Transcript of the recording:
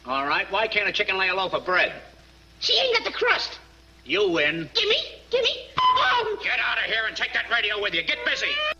All right, why can't a chicken lay a loaf of bread? She ain't got the crust. You win. Gimme. Oh! Get out of here and take that radio with you. Get busy.